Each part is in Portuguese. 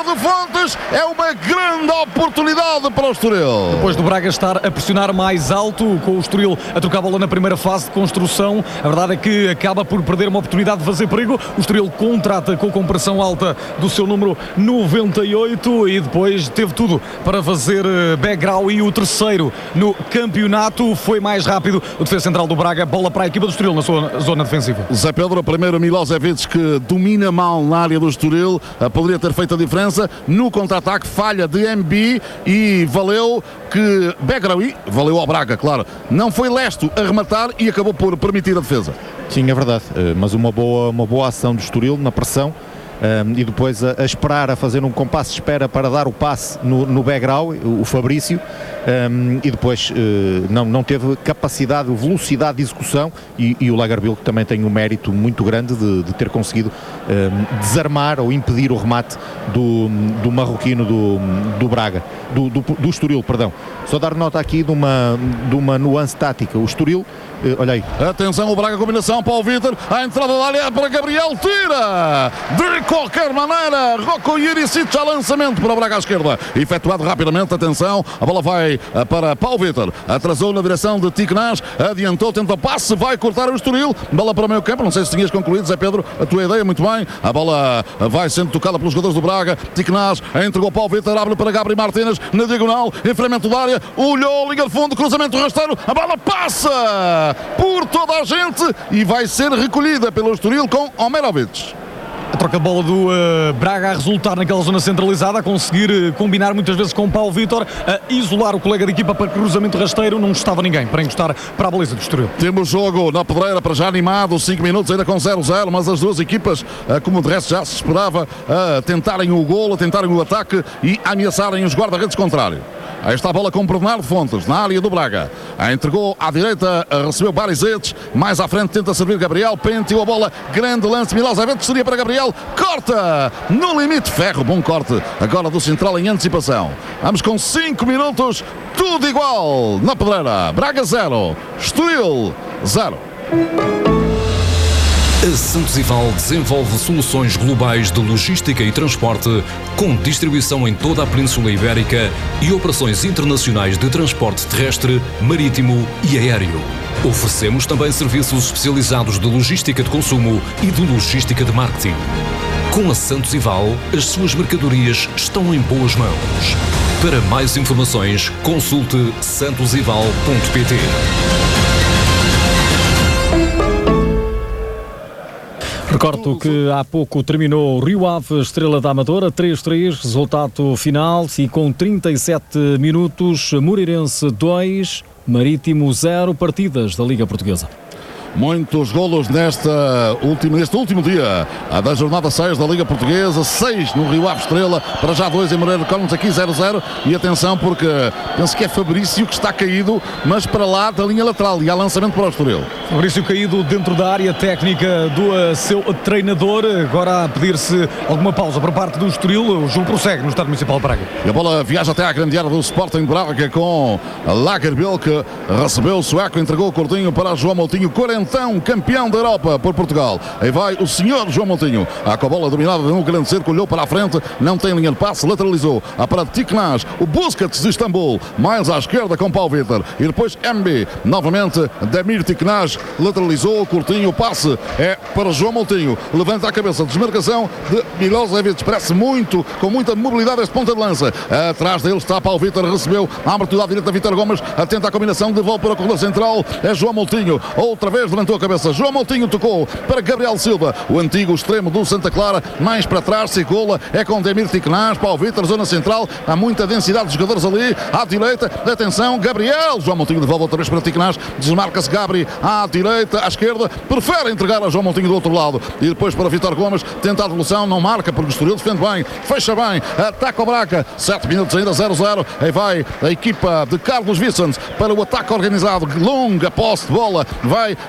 de Fontes, é uma grande oportunidade para o Estoril. Depois do Braga estar a pressionar mais alto, com o Estoril a trocar a bola na primeira fase de construção, a verdade é que acaba por perder uma oportunidade de fazer perigo. O Estoril contra-atacou com pressão alta do seu número 98 e depois teve tudo para fazer background, e o terceiro no campeonato. Foi mais rápido o defesa central do Braga, bola para a equipa do Estoril na sua zona defensiva. Zé Pedro, primeiro Milosevic, que domina mal na área do Estoril, poderia ter feito a diferença. No contra-ataque, falha de MB e valeu que Begraoui, valeu ao Braga, claro, não foi lesto a rematar e acabou por permitir a defesa. Sim, é verdade, mas uma boa ação do Estoril na pressão. E depois a esperar, a fazer um compasso de espera para dar o passe no background, o Fabrício, e depois não teve capacidade, velocidade de execução, e o Lagerbielke, que também tem um mérito muito grande de ter conseguido desarmar ou impedir o remate do marroquino do Braga, do Estoril, perdão. Só dar nota aqui de uma nuance tática. O Estoril, olha aí. Atenção, o Braga, combinação, Paulo Vítor, a entrada da área para Gabriel, tira! De qualquer maneira, Rocco Jurisic a lançamento para o Braga à esquerda, efetuado rapidamente. Atenção, a bola vai para Paulo Vítor, atrasou na direção de Ticnás, adiantou, tenta o passe, vai cortar o Estoril, bola para o meio campo. Não sei se tinhas concluído, Zé Pedro, a tua ideia, muito bem. A bola vai sendo tocada pelos jogadores do Braga. Ticnás entregou Paulo Vítor, abre para Gabriel Martínez na diagonal, enfrentamento da área, olhou, liga de fundo, cruzamento rasteiro, a bola passa por toda a gente e vai ser recolhida pelo Estoril com Omerovic. A troca de bola do Braga a resultar naquela zona centralizada, a conseguir combinar muitas vezes com o Paulo Vítor, a isolar o colega de equipa para cruzamento rasteiro. Não estava ninguém para encostar para a baliza do Estoril. Temos jogo na pedreira, para já animado, 5 minutos ainda com 0-0, mas as duas equipas, como de resto já se esperava, a tentarem o golo, a tentarem o ataque e a ameaçarem os guarda-redes contrários. Aí está a bola com Bernardo Fontes, na área do Braga. A entregou à direita, recebeu Barizetes. Mais à frente tenta servir Gabriel. Penteou a bola, grande lance. Milosevic seria para Gabriel. Corta no limite. Ferro, bom corte. Agora do central em antecipação. Vamos com 5 minutos. Tudo igual na pedreira. Braga 0, Estoril 0. A Santos Ival desenvolve soluções globais de logística e transporte, com distribuição em toda a Península Ibérica e operações internacionais de transporte terrestre, marítimo e aéreo. Oferecemos também serviços especializados de logística de consumo e de logística de marketing. Com a Santos Ival, as suas mercadorias estão em boas mãos. Para mais informações, consulte santosival.pt. Recordo que há pouco terminou Rio Ave, Estrela da Amadora, 3-3, resultado final, e com 37 minutos, Moreirense 2, Marítimo 0, partidas da Liga Portuguesa. Muitos golos neste último dia da jornada 6 da Liga Portuguesa. 6 no Rio Ave Estrela, para já 2 em Moreira de Cónegos, aqui 0-0. E atenção, porque penso que é Fabrício que está caído, mas para lá da linha lateral, e há lançamento para o Estoril. Fabrício caído dentro da área técnica do seu treinador, agora a pedir-se alguma pausa por parte do Estoril. O jogo prossegue no Estádio Municipal de Braga. E a bola viaja até à grande área do Sporting Braga, com Lagerbielke, recebeu o sueco, entregou o Coutinho para João Moutinho, 40, campeão da Europa por Portugal. Aí vai o senhor João Moutinho, com a bola dominada no grande cerco, olhou para a frente, não tem linha de passe, lateralizou para Ticnás, o Busquets de Istambul, mais à esquerda com Paulo Vítor, e depois MB, novamente Demir Ticnás, lateralizou, Coutinho, o passe é para João Moutinho, levanta a cabeça, desmarcação de Milosevic, parece muito, com muita mobilidade este ponta de lança, atrás dele está Paulo Vítor, recebeu a abertura à direita, Vítor Gomes, atenta à combinação, devolve para o corredor central, é João Moutinho, outra vez levantou a cabeça, João Moutinho tocou para Gabriel Silva, o antigo extremo do Santa Clara, mais para trás, circula, é com Demir Ticnás, Paulo Vítor, zona central, há muita densidade de jogadores ali, à direita, atenção, Gabriel, João Moutinho devolve outra vez para Ticnás, desmarca-se Gabriel à direita, à esquerda, prefere entregar a João Moutinho do outro lado, e depois para Vítor Gomes, tenta a devolução, não marca, porque o Estoril defende bem, fecha bem, ataca o Braga, 7 minutos ainda, 0-0, aí vai a equipa de Carlos Vicente para o ataque organizado, longa posse de bola, vai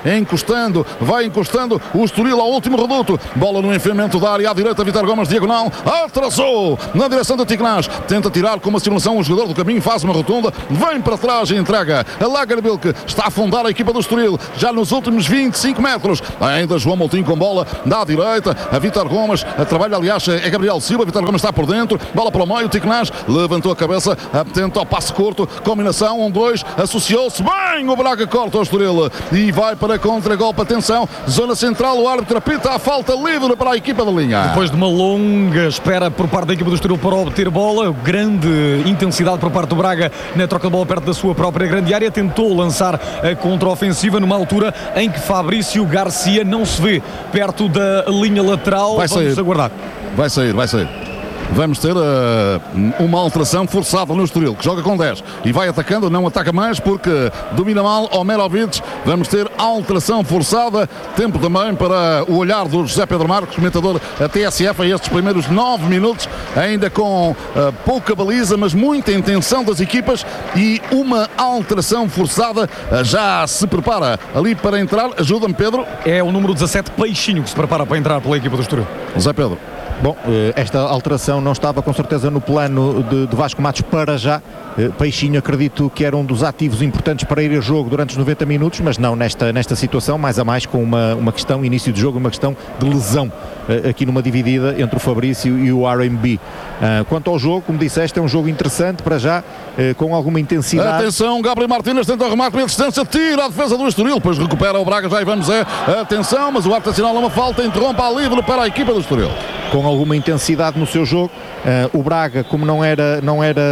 encostando, vai encostando o Estoril ao último reduto, bola no enfiamento da área à direita, Vítor Gomes, diagonal, atrasou na direção do Tignas, tenta tirar com uma simulação o jogador do caminho, faz uma rotunda, vem para trás e entrega a Lagerbilk, está a afundar a equipa do Estoril, já nos últimos 25 metros, ainda João Moutinho com bola, da direita, a Vítor Gomes, trabalha aliás, é Gabriel Silva, Vítor Gomes está por dentro, bola para o meio, Tignas levantou a cabeça, atento ao passe curto, combinação, 1-2, associou-se bem, o Braga corta o Estoril e vai para contra-golpe, atenção, zona central, o árbitro apita a falta livre para a equipa da linha. Depois de uma longa espera por parte da equipa do Estoril para obter bola, grande intensidade por parte do Braga na troca de bola perto da sua própria grande área, tentou lançar a contra-ofensiva numa altura em que Fabrício Garcia não se vê perto da linha lateral. Vamos aguardar. Vai sair. Vamos ter uma alteração forçada no Estoril, que joga com 10 e vai atacando, não ataca mais porque domina mal Omerovic. Vamos ter alteração forçada, tempo também para o olhar do José Pedro Marques, comentador a TSF, a estes primeiros 9 minutos, ainda com pouca baliza, mas muita intenção das equipas e uma alteração forçada já se prepara ali para entrar. Ajuda-me, Pedro. É o número 17, Peixinho, que se prepara para entrar pela equipa do Estoril. José Pedro. Bom, esta alteração não estava com certeza no plano de Vasco Matos para já. Peixinho acredito que era um dos ativos importantes para ir a jogo durante os 90 minutos, mas não nesta situação, mais a mais com uma questão, início de jogo, uma questão de lesão aqui numa dividida entre o Fabrício e o RMB. Quanto ao jogo, como disseste, é um jogo interessante para já, com alguma intensidade. Atenção, Gabriel Martínez tenta o remate pela distância, tira a defesa do Estoril, depois recupera o Braga, já vamos atenção, mas o árbitro assinala uma falta, interrompe a livre para a equipa do Estoril. Com alguma intensidade no seu jogo, o Braga, como não era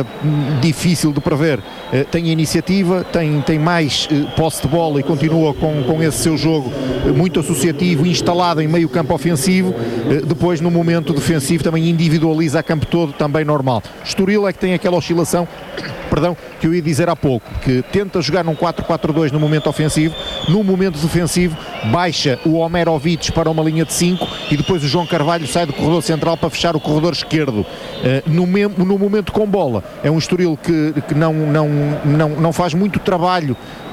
difícil de prever, tem a iniciativa, tem mais posse de bola e continua com esse seu jogo muito associativo, instalado em meio campo ofensivo. Depois no momento defensivo também individualiza a campo todo, também normal. Estoril é que tem aquela oscilação, que eu ia dizer há pouco, que tenta jogar num 4-4-2 no momento ofensivo, no momento defensivo baixa o Omerovic para uma linha de 5 e depois o João Carvalho sai do corredor central para fechar o corredor esquerdo. No momento com bola é um Estoril que não faz muito trabalho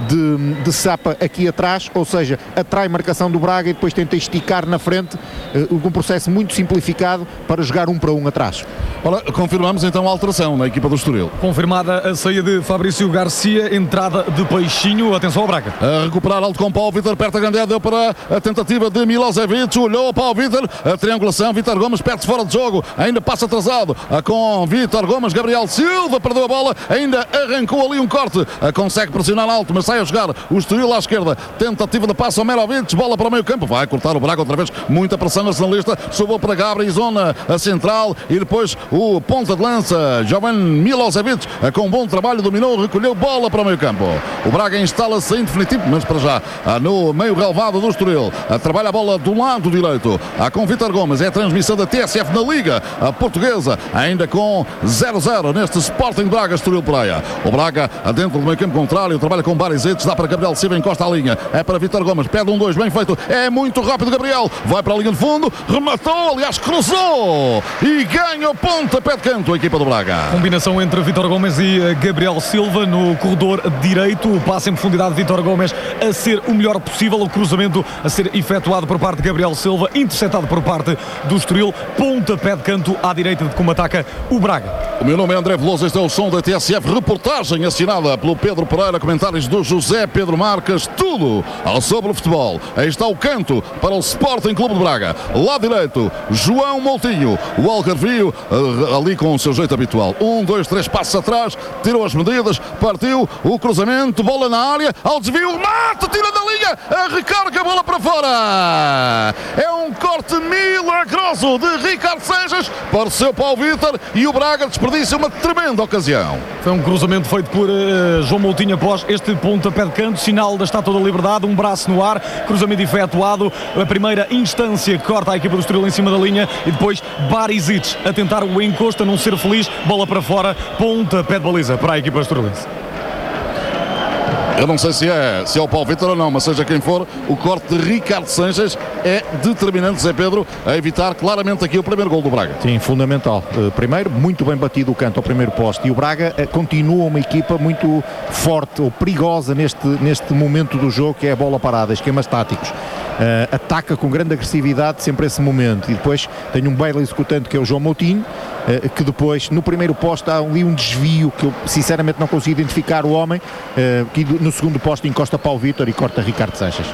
de sapa aqui atrás, ou seja, atrai marcação do Braga e depois tenta esticar na frente, um processo muito simplificado para jogar 1 para 1 atrás. Ora, confirmamos então a alteração na equipa do Estoril. Confirmada a saída de Fabrício Garcia, entrada de Peixinho, atenção ao Braga. A recuperar alto com Paulo Vítor, perto da grande área, deu para a tentativa de Milosevic, olhou para o Vítor, a triangulação, Vítor Gomes perto fora de jogo, ainda passa atrasado, com Vítor Gomes, Gabriel Silva perdeu a bola, ainda arrancou ali um corte, consegue pressionar alto, mas sai a jogar o Estoril à esquerda, tentativa de passe ao Omerovic, bola para o meio campo, vai cortar o Braga outra vez, muita pressão nacionalista, subiu para Gabriel, zona a central e depois o ponta de lança, Jovan Milosevic, com bom trabalho, dominou, recolheu bola para o meio campo. O Braga instala-se em definitivo, mas para já no meio relevado do Estoril, trabalha a bola do lado direito, com Vítor Gomes, é a transmissão da TSF na Liga Portuguesa, ainda com 0-0 neste Sporting Braga Estoril Praia. O Braga dentro do meio campo contrário, trabalha com Barizic, dá para Gabriel Silva, encosta a linha, é para Vítor Gomes, pede 1-2, bem feito, é muito rápido Gabriel, vai para a linha de fundo, rematou, aliás cruzou e ganha o pontapé de canto a equipa do Braga. Combinação entre Vítor Gomes e Gabriel Silva no corredor direito, o passe em profundidade de Vítor Gomes a ser o melhor possível, o cruzamento a ser efetuado por parte de Gabriel Silva, interceptado por parte do Estoril, pontapé de canto à direita de como ataca o Braga. O meu nome é André Veloso, este é o som da TSF, reportagem assinada pelo Pedro Pereira, comentários do José Pedro Marques, tudo sobre o futebol. Aí está o canto para o Sporting Clube de Braga, lá direito, João Moutinho, o Algarvio ali com o seu jeito habitual, 1, 2, 3 passos atrás, tirou as medidas, partiu o cruzamento, bola na área, ao desvio, remate, tira da linha, a recarga, a bola para fora. É um corte milagroso de Ricardo Senjas, pareceu para o Vítor e o Braga desperdiça uma tremenda ocasião. Foi um cruzamento feito por João Moutinho após este pontapé de canto, sinal da Estátua da Liberdade, um braço no ar, cruzamento efetuado, a primeira instância que corta a equipa do Estoril em cima da linha e depois Barizic a tentar o encosto, a não ser feliz, bola para fora, pontapé de baliza para a equipa estorilense. Eu não sei se é o Paulo Vítor ou não, mas seja quem for, o corte de Ricardo Sanches é determinante, Zé Pedro, a evitar claramente aqui o primeiro gol do Braga. Sim, fundamental. Primeiro, muito bem batido o canto ao primeiro poste, e o Braga continua uma equipa muito forte ou perigosa neste momento do jogo, que é a bola parada, esquemas táticos. Ataca com grande agressividade sempre esse momento, e depois tem um belo executante que é o João Moutinho, que depois no primeiro poste há ali um desvio que eu sinceramente não consigo identificar o homem, que no segundo poste encosta Paulo Vítor e corta Ricardo Sanches.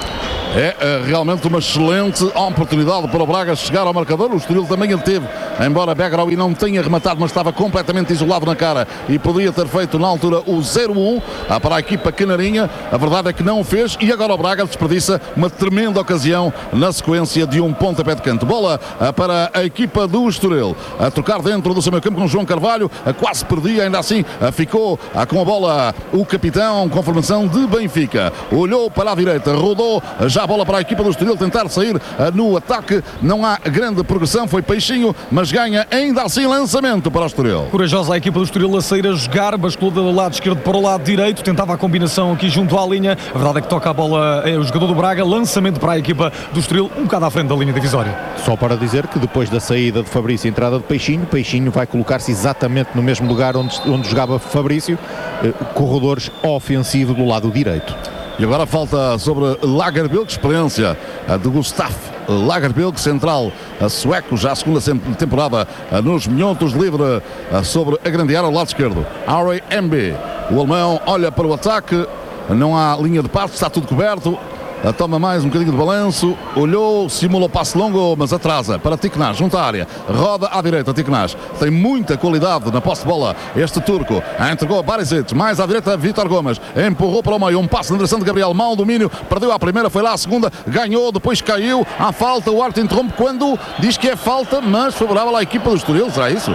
É realmente uma excelente oportunidade para o Braga chegar ao marcador. O Estoril também ele teve, embora Begraoui não tenha rematado, mas estava completamente isolado na cara e podia ter feito na altura o 0-1 para a equipa canarinha. A verdade é que não o fez, e agora o Braga desperdiça uma tremenda ocasião na sequência de um pontapé de canto. Bola para a equipa do Estoril, a trocar dentro do seu meio campo com João Carvalho, quase perdia, ainda assim ficou com a bola o capitão, com formação de Benfica. Olhou para a direita, rodou, já a bola para a equipa do Estoril tentar sair no ataque. Não há grande progressão, foi Peixinho, mas ganha ainda assim lançamento para o Estoril. Corajosa a equipa do Estoril a sair a jogar, basculou do lado esquerdo para o lado direito, tentava a combinação aqui junto à linha. A verdade é que toca a bola o jogador do Braga, lançamento para a equipa do Estoril, um bocado à frente da linha divisória. Só para dizer que depois da saída de Fabrício e a entrada de Peixinho vai colocar-se exatamente no mesmo lugar onde jogava Fabrício, corredores ofensivo do lado direito. E agora falta sobre Lagerbielke, experiência de Gustaf Lagerbielke, central sueco, já a segunda temporada nos Minhotos, livre sobre a grande área ao lado esquerdo. Harry Embe, o alemão, olha para o ataque, não há linha de passe, está tudo coberto. Toma mais um bocadinho de balanço, olhou, simula o passe longo, mas atrasa para Tiknaz, junto à área, roda à direita. Tiknaz tem muita qualidade na posse de bola, este turco, entregou a Barisic, mais à direita Vítor Gomes, empurrou para o meio, um passe na direção de Gabriel, mau domínio, perdeu a primeira, foi lá a segunda, ganhou, depois caiu, há falta, o árbitro interrompe quando diz que é falta, mas favorável à equipa do Estoril, será isso?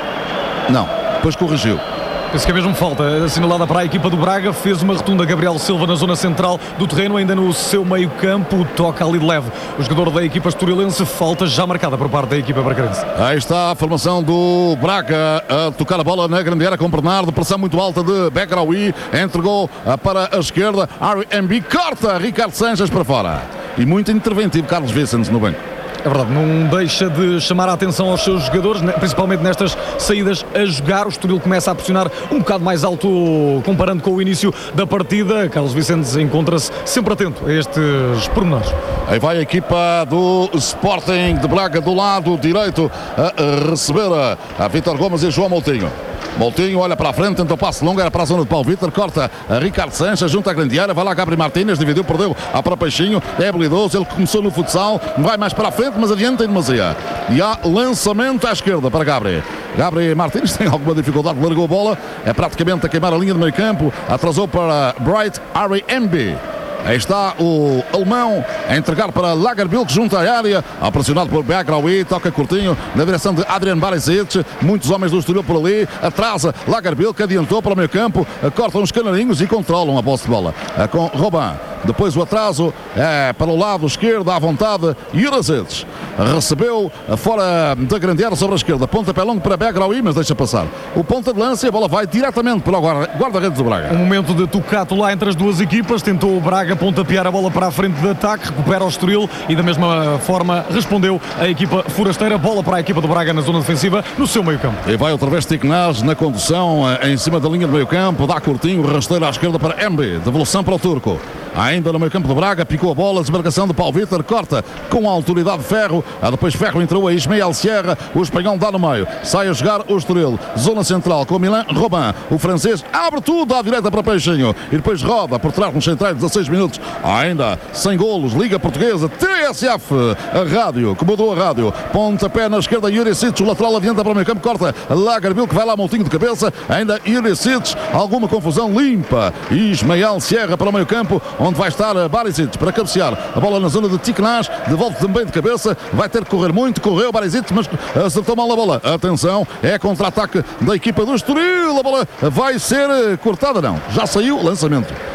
Não, depois corrigiu. Penso que é mesmo falta assinalada para a equipa do Braga. Fez uma rotunda Gabriel Silva na zona central do terreno, ainda no seu meio campo, toca ali de leve o jogador da equipa estorilense, falta já marcada por parte da equipa bracarense. Aí está a formação do Braga a tocar a bola na grande área com Bernardo, pressão muito alta de Begraoui, entregou para a esquerda, Harry Embe corta Ricardo Sanches para fora, e muito interventivo Carlos Vicens no banco. É verdade, não deixa de chamar a atenção aos seus jogadores, principalmente nestas saídas a jogar. O Estoril começa a pressionar um bocado mais alto comparando com o início da partida. Carlos Vicentes encontra-se sempre atento a estes pormenores. Aí vai a equipa do Sporting de Braga do lado direito a receber a Vítor Gomes e João Moutinho. Moutinho olha para a frente, tenta o passe longo, era para a zona de Paulo Vítor, corta a Ricardo Sanches, junto à grande área, vai lá Gabriel Martínez, dividiu, perdeu para Peixinho, é habilidoso, ele começou no futsal, vai mais para a frente, mas adianta em demasia. E há lançamento à esquerda para Gabriel Martínez, tem alguma dificuldade, largou a bola, é praticamente a queimar a linha de meio campo, atrasou para Bright Harry Embe. Aí está o alemão a entregar para Lagerbielke junto à área, pressionado por Begraoui, toca curtinho na direção de Adrian Barisic, muitos homens do Estoril por ali, atrasa Lagerbielke, adiantou para o meio campo, cortam os canarinhos e controlam a posse de bola com Robin. Depois o atraso é para o lado esquerdo, à vontade, Jurasic recebeu fora da grande área sobre a esquerda, pontapé longo para Begraoui, mas deixa passar o ponta de lança e a bola vai diretamente para o guarda-redes do Braga. Um momento de tocato lá entre as duas equipas, tentou o Braga pontapear a bola para a frente de ataque, recupera o Estoril e da mesma forma respondeu a equipa forasteira, bola para a equipa do Braga na zona defensiva, no seu meio campo. E vai outra vez Tiknaz na condução, em cima da linha do meio campo, dá curtinho, rasteiro à esquerda para Embe, devolução para o turco. Ainda no meio campo do Braga, picou a bola, desmarcação de Paulo Vítor, corta com a autoridade de Ferro, depois Ferro entrou a Ismael Sierra, o espanhol dá no meio, sai a jogar o Estoril, zona central com Milan Robin, o francês abre tudo à direita para Peixinho, e depois roda por trás nos centrais, 16 minutos, ainda sem golos, Liga Portuguesa, TSF, a rádio, que mudou a rádio, pontapé na esquerda, Jurisic, o lateral adianta para o meio campo, corta Lagerbielke, que vai lá Moutinho de cabeça, ainda Jurisic, alguma confusão, limpa, Ismael Sierra para o meio campo, onde vai estar Barisic para cabecear a bola na zona de Tiknaz, devolve também de cabeça, vai ter que correr muito, correu Barisic, mas acertou mal a bola. Atenção, é contra-ataque da equipa do Estoril, a bola vai ser cortada, não, já saiu, lançamento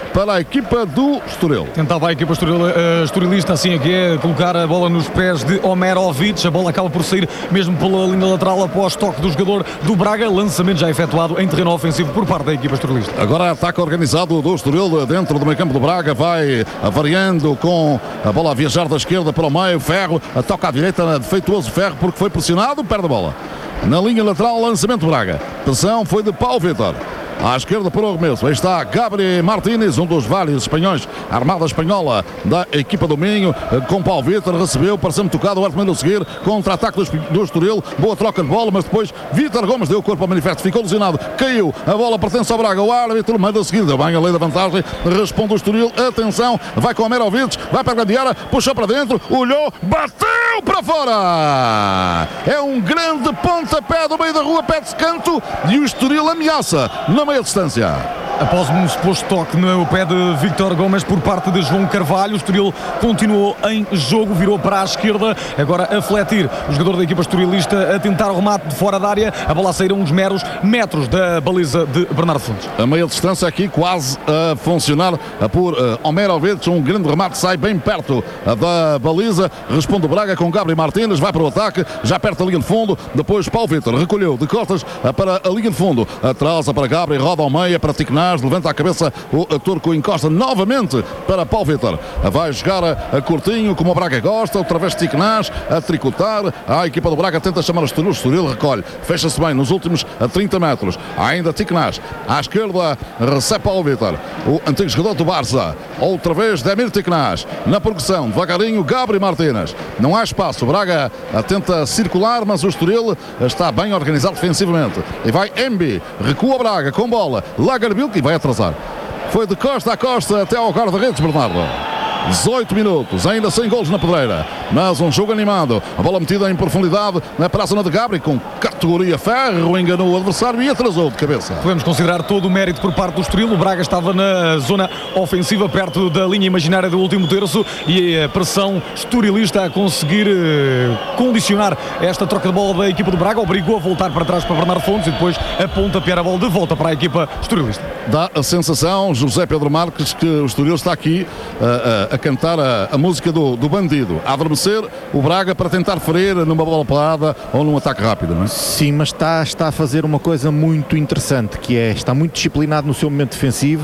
para a equipa do Estoril. Tentava a equipa estorilista, assim é que é, colocar a bola nos pés de Omerovic. A bola acaba por sair mesmo pela linha lateral após toque do jogador do Braga. Lançamento já efetuado em terreno ofensivo por parte da equipa estorilista. Agora ataque organizado do Estoril dentro do meio campo do Braga. Vai variando com a bola a viajar da esquerda para o meio. Ferro toca à direita, defeituoso Ferro porque foi pressionado, perde a bola. Na linha lateral, lançamento do Braga. Pressão foi de Paulo Vitor. À esquerda para o arremesso. Aí está Gabri Martínez, um dos vários espanhóis, a armada espanhola da equipa do Minho, com Paulo Vitor, recebeu, pareceu-me tocado, o Arthur a seguir, contra-ataque do Estoril, boa troca de bola, mas depois Vítor Gomes deu o corpo ao manifesto, ficou lesionado, caiu, a bola pertence ao Braga, o árbitro manda a seguir, deu bem a lei da vantagem, responde o Estoril, atenção, vai com o Omerovic, vai para a grande área, puxou para dentro, olhou, bateu para fora! É um grande pontapé do meio da rua, pede-se canto, e o Estoril ameaça na meia distância. Após um suposto toque no pé de Vítor Gomes por parte de João Carvalho, o Estoril continuou em jogo, virou para a esquerda, agora a fletir o jogador da equipa estorilista a tentar o remate de fora da área, a bola a sair a uns meros metros da baliza de Bernardo Fontes. A meia distância aqui quase a funcionar por Omerovic, um grande remate, sai bem perto da baliza, responde o Braga com Gabri Martínez, vai para o ataque, já perto da linha de fundo, depois Paulo Vitor recolheu de costas para a linha de fundo, atrasa para Gabri, roda ao meia para Tiknaz, levanta a cabeça o turco, encosta novamente para Paulo Vitor, vai jogar a curtinho como o Braga gosta, outra vez Tiknaz a tricotar, a equipa do Braga tenta chamar o Estoril, recolhe, fecha-se bem nos últimos 30 metros, ainda Tiknaz, à esquerda recebe Paulo Vitor, o antigo jogador do Barça, outra vez Demir Tiknaz, na progressão, devagarinho Gabri Martínez, não há espaço, o Braga tenta circular, mas o Estoril está bem organizado defensivamente, e vai Embi, recua o Braga com bola, Lagerbielke e vai atrasar. Foi de costa a costa até ao guarda-redes, Bernardo. 18 minutos, ainda sem golos na pedreira, mas um jogo animado, a bola metida em profundidade para a zona de Gabri, com categoria Ferro, enganou o adversário e atrasou de cabeça. Podemos considerar todo o mérito por parte do Estoril, o Braga estava na zona ofensiva, perto da linha imaginária do último terço, e a pressão estorilista a conseguir condicionar esta troca de bola da equipa do Braga, obrigou a voltar para trás para Bernardo Fontes e depois a pontapé a bola de volta para a equipa estorilista. Dá a sensação, José Pedro Marques, que o Estoril está aqui a cantar a música do bandido, a adormecer o Braga para tentar ferir numa bola parada ou num ataque rápido, não é? Sim, mas está a fazer uma coisa muito interessante, que é, está muito disciplinado no seu momento defensivo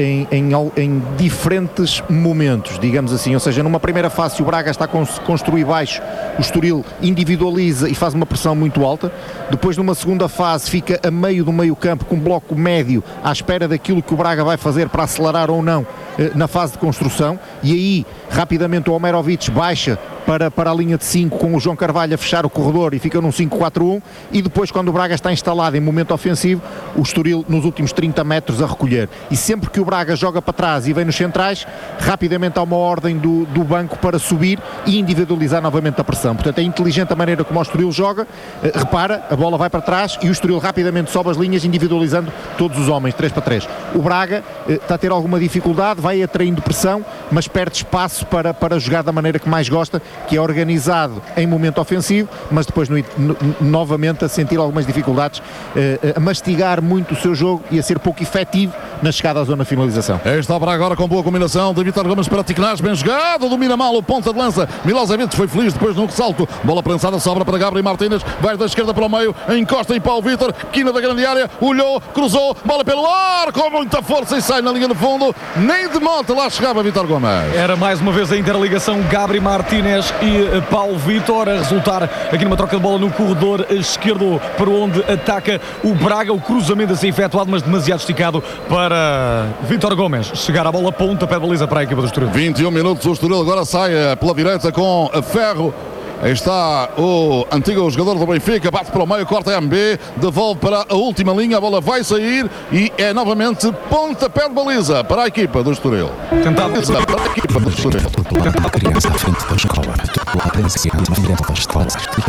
em diferentes momentos, digamos assim, ou seja, numa primeira fase o Braga está a construir baixo, o Estoril individualiza e faz uma pressão muito alta, depois numa segunda fase fica a meio do meio campo com um bloco médio à espera daquilo que o Braga vai fazer para acelerar ou não na fase de construção, e aí rapidamente o Omerovic baixa para a linha de 5 com o João Carvalho a fechar o corredor e fica num 5-4-1, e depois quando o Braga está instalado em momento ofensivo, o Estoril nos últimos 30 metros a recolher, e sempre que o Braga joga para trás e vem nos centrais, rapidamente há uma ordem do banco para subir e individualizar novamente a pressão. Portanto é inteligente a maneira como o Estoril joga, repara, a bola vai para trás e o Estoril rapidamente sobe as linhas individualizando todos os homens, 3-3. O Braga está a ter alguma dificuldade, vai atraindo pressão, mas perde espaço para jogar da maneira que mais gosta, que é organizado em momento ofensivo, mas depois novamente a sentir algumas dificuldades, a mastigar muito o seu jogo e a ser pouco efetivo na chegada à zona de finalização. Está para agora com boa combinação de Vítor Gomes para Tiknaz, bem jogado, domina mal o ponta de lança, Milosevic foi feliz depois no salto, bola prensada, sobra para Gabri Martínez, vai da esquerda para o meio, encosta em Paulo Vitor, quina da grande área, olhou, cruzou, bola pelo ar, com muita força e sai na linha de fundo, nem de moto lá chegava Vítor Gomes. Era mais uma vez a interligação Gabri Martínez e Paulo Vitor a resultar aqui numa troca de bola no corredor esquerdo para onde ataca o Braga, o cruzamento a ser efetuado, mas demasiado esticado para Vítor Gomes chegar à bola, ponta, pé de baliza para a equipa do Estoril. 21 minutos, o Estoril agora sai pela direita com Ferro. Aí está o antigo jogador do Benfica, bate para o meio, corta a MB, devolve para a última linha, a bola vai sair e é novamente pontapé de baliza para a equipa do Estoril. Tentado para a equipa do Estoril. A criança à frente da escola, a aprendizagem da escola,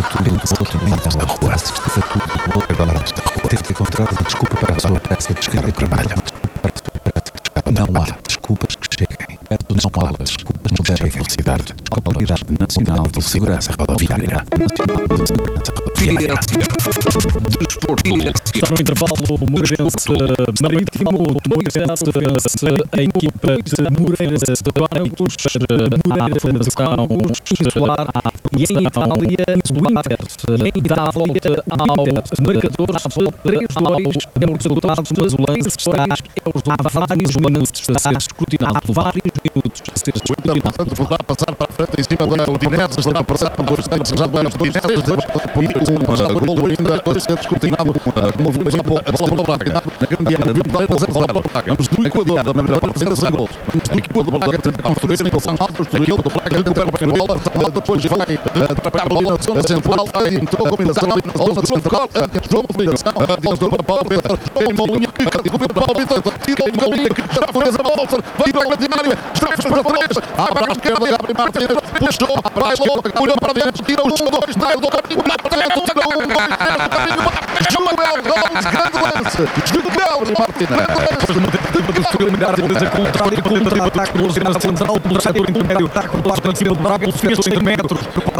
teve que encontrar uma desculpa para a sua prática de escrever trabalho. Não há desculpas que cheguem. Não há desculpas que cheguem. Autoridade Nacional de Segurança Rodoviária. Está no intervalo Moreirense Marítimo, a equipa de Moreirense Bancos, Moreirense Campos, Insular e em Itália, em Itália, ao marcador, 3-2, temos resultados, mas o lance está vários minutos a ser escrutinado, vários minutos a ser escrutinado. Portanto, poderá passar para a frente em cima da Udinese, estará a passar para os Estados já do Udinese, o gol ainda a ser descortinado, como vimos a bola para o Braga, na grande área, viu o Braga, vamos do Equador, da primeira apresentação de gols, vamos do Equador, Braga, a construir em São Altos, aquele do Braga, ele recupera a bola, depois vai para a bola na zona central, aí entrou a combinação, a zona central, João Feligação, para Paulo Vitor, em Molinha, recupera Paulo Vitor, tira o Molinha, já foi a bola, vai para a grande área, estrafes para trás, abre à esquerda, abre Martins, puxou, vai logo, olhou para dentro, tira os jogadores, sai do caminho, lá para dentro, tira um, vai para o caminho, Joel Gomes, grande lance, Joel Martins, do Estoril melhor a defesa contrária para o ataque do Luciano Central, pelo setor intermédio, ataque por parte da cima do Braga, ele fez 100 metros,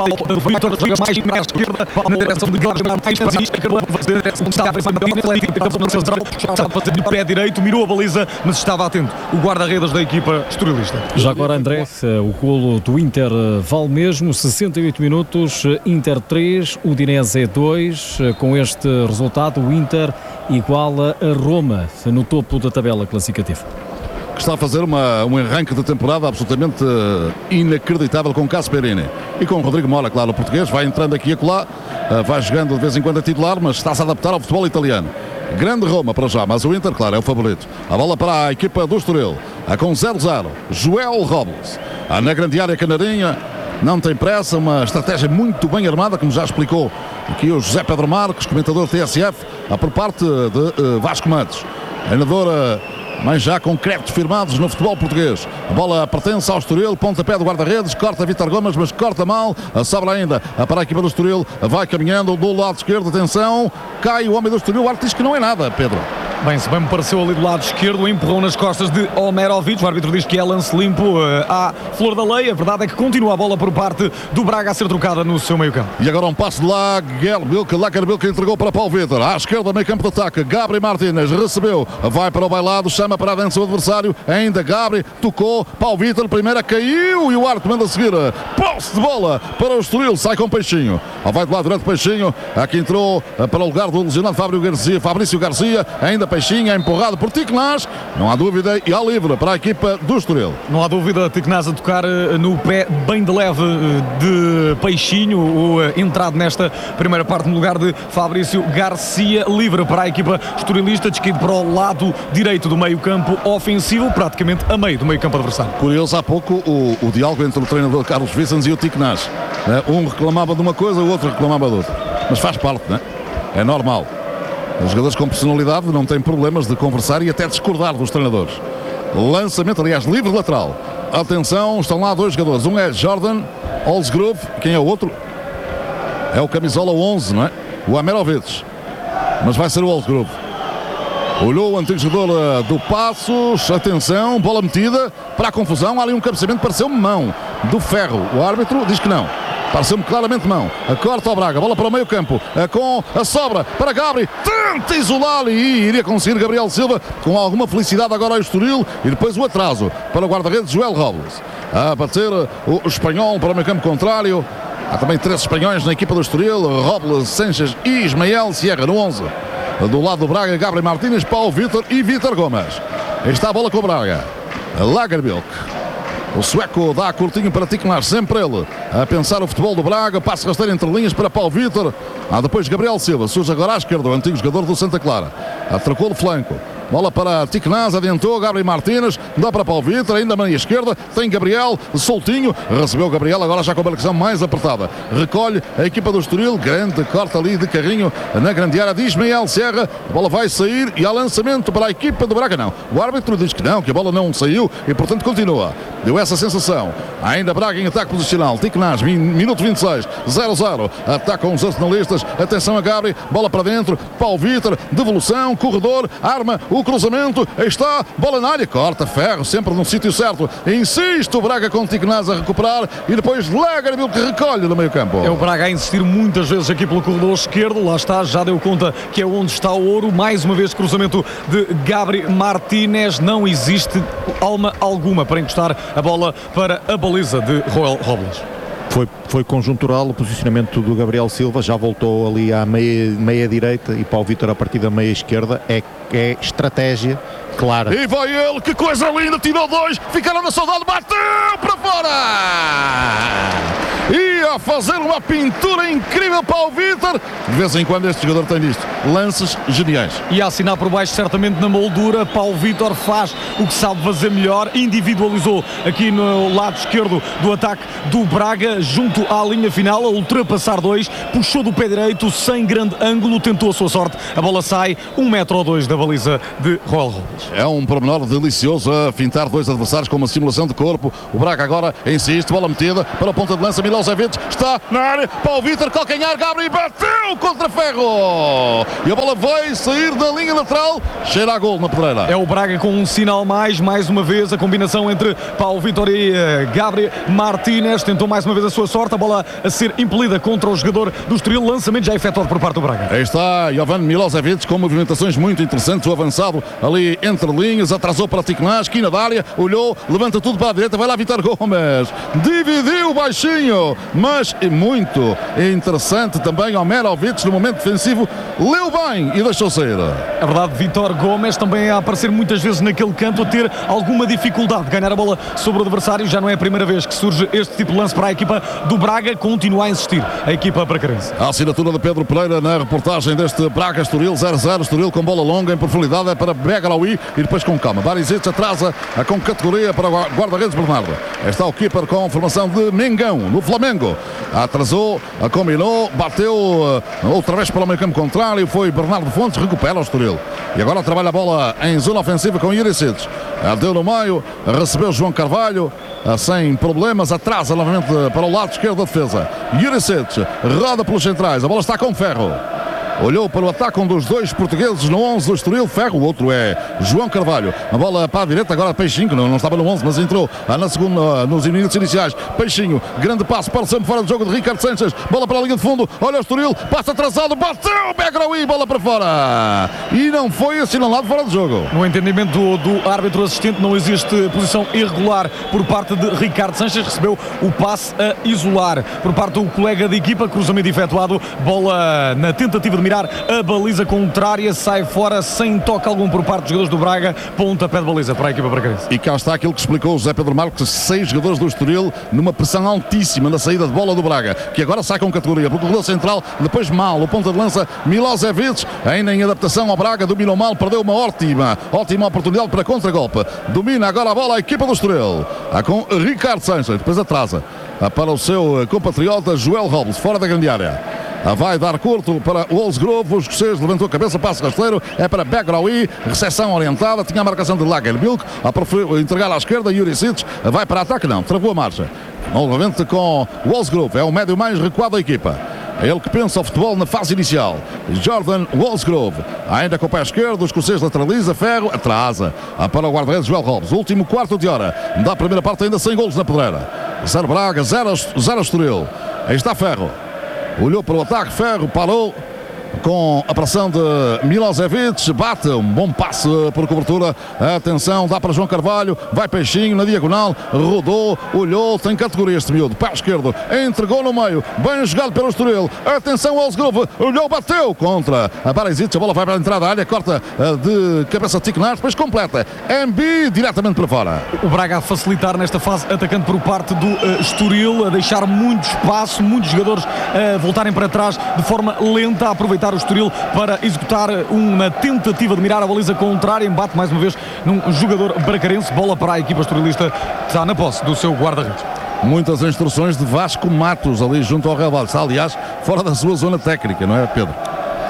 o Vitor joga mais à esquerda, na direção de Jorge Martins, acabou de fazer a direção de Estava, acabou na central, estava a fazer de pé direito, mirou a baliza, mas estava atento o guarda-redes da equipa estorilista. Já agora, André, o golo do Inter vale mesmo, 68 minutos, Inter 3, Udinese 2, com este resultado o Inter iguala a Roma no topo da tabela classificativa. Que está a fazer um arranque de temporada absolutamente inacreditável com Casperini e com Rodrigo Mora, claro, o português, vai entrando aqui e acolá, vai jogando de vez em quando a titular, mas está-se a adaptar ao futebol italiano. Grande Roma para já, mas o Inter, claro, é o favorito. A bola para a equipa do Estoril, com 0-0, Joel Robles, na grande área canarinha, não tem pressa, uma estratégia muito bem armada, como já explicou aqui o José Pedro Marques, comentador TSF, por parte de Vasco Matos, treinador mas já com créditos firmados no futebol português. A bola pertence ao Estoril, pontapé do guarda-redes, corta Vítor Gomes, mas corta mal, sobra ainda para a equipa do Estoril, vai caminhando do lado esquerdo, atenção, cai o homem do Estoril, o árbitro diz que não é nada, Pedro. Bem, se bem me pareceu ali do lado esquerdo, empurrou nas costas de Omerovic, o árbitro diz que é lance limpo à flor da lei, a verdade é que continua a bola por parte do Braga a ser trocada no seu meio campo. E agora um passo de Lagerbilk entregou para Paulo Vitor, à esquerda, meio campo de ataque, Gabri Martínez recebeu, vai para o bailado, chama para a dentro do adversário, ainda Gabri, tocou, Paulo Vitor, primeira caiu e o árbitro manda a seguir, posse de bola para o Estoril, sai com Peixinho, vai do lado direito Peixinho, aqui entrou para o lugar do lesionado Fabrício Garcia, ainda Peixinho é empurrado por Tiquenaz, não há dúvida, e há livre para a equipa do Estoril. Não há dúvida, Tiquenaz a tocar no pé bem de leve de Peixinho, o entrado nesta primeira parte no lugar de Fabrício Garcia, livre para a equipa estorilista, descaído para o lado direito do meio campo ofensivo, praticamente a meio do meio campo adversário. Curioso, há pouco o diálogo entre o treinador Carlos Vicens e o Tiquenaz, um reclamava de uma coisa, o outro reclamava de outra, mas faz parte, não é? É normal. Os jogadores com personalidade não têm problemas de conversar e até discordar dos treinadores. Lançamento, aliás, livre lateral. Atenção, estão lá dois jogadores. Um é Jordan Olsgrove. Quem é o outro? É o camisola 11, não é? O Amerovic. Mas vai ser o Olsgrove. Olhou o antigo jogador do Passos. Atenção, bola metida para a confusão. Há ali um cabeceamento, pareceu-me mão do Ferro. O árbitro diz que não. Pareceu-me claramente mão. Corta ao Braga, bola para o meio campo, com a sobra para Gabri, tenta isolar e iria conseguir Gabriel Silva, com alguma felicidade agora ao Estoril, e depois o atraso para o guarda-redes Joel Robles. A bater o espanhol para o meio campo contrário. Há também 3 espanhóis na equipa do Estoril, Robles, Sanches e Ismael Sierra no 11. Do lado do Braga, Gabri Martínez, Paulo Vitor e Vítor Gomes. Está a bola com o Braga. Lagerbilk. O sueco dá curtinho para Tiquenaz, sempre ele a pensar o futebol do Braga, passa rasteiro entre linhas para Paulo Vitor. Depois Gabriel Silva, surge agora à esquerda, o antigo jogador do Santa Clara. Trocou de flanco. Bola para Tiquenaz, adiantou Gabri Martínez, dá para Paulo Vitor, ainda na esquerda, tem Gabriel, soltinho, recebeu Gabriel, agora já com a marcação mais apertada. Recolhe a equipa do Estoril, grande corta ali de carrinho na grande área de Ismael Serra, a bola vai sair e há lançamento para a equipa do Braga, não. O árbitro diz que não, que a bola não saiu e portanto continua. Deu essa sensação. Ainda Braga em ataque posicional, Tiquenaz, minuto 26, 0-0, atacam os arsenalistas, atenção a Gabri, bola para dentro, Paulo Vitor, devolução, corredor, arma o o cruzamento, aí está, bola na área, corta Ferro, sempre no sítio certo, insiste o Braga com Tignaz a recuperar e depois Lagerbill que recolhe no meio campo. É o Braga a insistir muitas vezes aqui pelo corredor esquerdo, lá está, já deu conta que é onde está o ouro, mais uma vez cruzamento de Gabri Martínez, não existe alma alguma para encostar a bola para a baliza de Joel Robles. Foi conjuntural o posicionamento do Gabriel Silva, já voltou ali à meia direita e Paulo Vítor a partir da meia esquerda, é estratégia clara. E vai ele, que coisa linda, tirou 2, ficaram na saudade, bateu para fora! E a fazer uma pintura incrível para o Vítor. De vez em quando este jogador tem isto, lances geniais. E a assinar por baixo certamente na moldura, Paulo Vítor faz o que sabe fazer melhor, individualizou aqui no lado esquerdo do ataque do Braga, junto à linha final, a ultrapassar 2, puxou do pé direito, sem grande ângulo, tentou a sua sorte, a bola sai 1 metro ou 2 da baliza de Joel Robles. É um pormenor delicioso a fintar 2 adversários com uma simulação de corpo. O Braga agora insiste, bola metida para a ponta de lança, Milosevic está na área, Paulo Vítor, calcanhar, Gabri, bateu contra Ferro e a bola vai sair da linha lateral, cheira a gol na pedreira. É o Braga com um sinal mais uma vez a combinação entre Paulo Vítor e Gabri Martínez, tentou mais uma vez a sua sorte, a bola a ser impelida contra o jogador do Estoril, lançamento já efetuado por parte do Braga. Aí está Jovan Milosevic com movimentações muito interessantes, o avançado ali entre linhas, atrasou para Tignaz, esquina da área, olhou, levanta tudo para a direita, vai lá Vítor Gomes, dividiu baixinho, mas muito interessante também Omerovic no momento defensivo, leu bem e deixou sair. É verdade, Vítor Gomes também a aparecer muitas vezes naquele canto, a ter alguma dificuldade de ganhar a bola sobre o adversário, já não é a primeira vez que surge este tipo de lance para a equipa do Braga, continua a insistir a equipa bracarense. A assinatura de Pedro Pereira na reportagem deste Braga Estoril 0-0, Estoril com bola longa em profundidade, é para Begraoui e depois com calma. Barisic atrasa com categoria para o guarda-redes Bernardo. Está o keeper com formação de Mengão no Flamengo. Atrasou, combinou, bateu outra vez para o meio campo contrário, foi Bernardo Fontes, recupera o Estoril. E agora trabalha a bola em zona ofensiva com Juricic. Deu no meio, recebeu João Carvalho, sem problemas, atrasa novamente para o lado esquerdo da defesa. Juricic roda pelos centrais, a bola está com Ferro. Olhou para o ataque, um dos 2 portugueses no 11 do Estoril, Ferro, o outro é João Carvalho. A bola para a direita, agora Peixinho, que não estava no 11, mas entrou na segunda, nos minutos iniciais. Peixinho, grande passo para sempre fora do jogo de Ricardo Sanches. Bola para a linha de fundo, olha o Estoril, passa atrasado, bateu, Begraoui, bola para fora. E não foi assinalado fora do jogo. No entendimento do árbitro assistente, não existe posição irregular por parte de Ricardo Sanches, recebeu o passe a isolar por parte do colega de equipa, cruzamento efetuado, bola na tentativa de mirar a baliza contrária, sai fora sem toque algum por parte dos jogadores do Braga, pontapé de baliza para a equipa bracarense. E cá está aquilo que explicou o José Pedro Marques, 6 jogadores do Estoril numa pressão altíssima na saída de bola do Braga, que agora sai com categoria pelo corredor central, depois mal, o ponta de lança Milosevic, ainda em adaptação ao Braga, dominou mal, perdeu uma ótima oportunidade para contragolpe, domina agora a bola a equipa do Estoril, com Ricardo Sanches, depois atrasa para o seu compatriota Joel Robles, fora da grande área. Vai dar curto para o Wolfsgrove, o escocês levantou a cabeça, passo rasteiro, é para Begraoui, recepção orientada, tinha a marcação de Lagerbill, a entregar à esquerda, Juricic vai para ataque, não, travou a marcha. Novamente com o Wolfsgrove, é o médio mais recuado da equipa. É ele que pensa o futebol na fase inicial. Jordan Wolfsgrove, ainda com o pé esquerdo, o escocês lateraliza, Ferro, atrasa para o guarda-redes Joel Robles. Último quarto de hora da primeira parte, ainda sem golos na pedreira. 0 Braga, 0 Estoril. Aí está Ferro. Olhou para o ataque, Ferro parou com a pressão de Milosevic, bate, um bom passe por cobertura, atenção, dá para João Carvalho, vai Peixinho na diagonal, rodou, olhou, tem categoria este miúdo, pé esquerdo, entregou no meio, bem jogado pelo Estoril, atenção ao Wolfsgrove, olhou, bateu contra a Barisic, a bola vai para a entrada da área, corta de cabeça Tignaz, depois completa, Embi diretamente para fora. O Braga a facilitar nesta fase, atacando por parte do Estoril, a deixar muito espaço, muitos jogadores a voltarem para trás de forma lenta, a aproveitar o Estoril para executar uma tentativa de mirar a baliza contrária, embate mais uma vez num jogador bracarense, bola para a equipa estorilista, que está na posse do seu guarda-redes. Muitas instruções de Vasco Matos ali junto ao relvado, está aliás fora da sua zona técnica, não é, Pedro?